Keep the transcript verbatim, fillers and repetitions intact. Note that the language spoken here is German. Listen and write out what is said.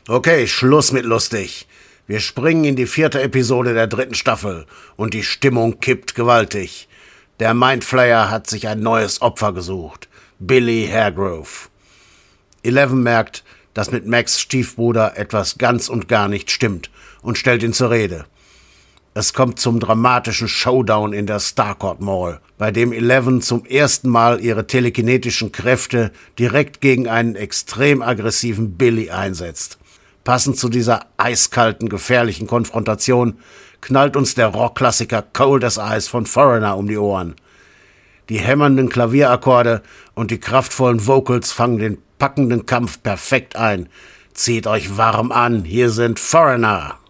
Okay, Schluss mit lustig. Wir springen in die vierte Episode der dritten Staffel und die Stimmung kippt gewaltig. Der Mindflayer hat sich ein neues Opfer gesucht. Billy Hargrove. Eleven merkt, dass mit Max Stiefbruder etwas ganz und gar nicht stimmt und stellt ihn zur Rede. Es kommt zum dramatischen Showdown in der Starcourt Mall, bei dem Eleven zum ersten Mal ihre telekinetischen Kräfte direkt gegen einen extrem aggressiven Billy einsetzt. Passend zu dieser eiskalten, gefährlichen Konfrontation knallt uns der Rockklassiker Cold as Ice von Foreigner um die Ohren. Die hämmernden Klavierakkorde und die kraftvollen Vocals fangen den packenden Kampf perfekt ein. Zieht euch warm an, hier sind Foreigner.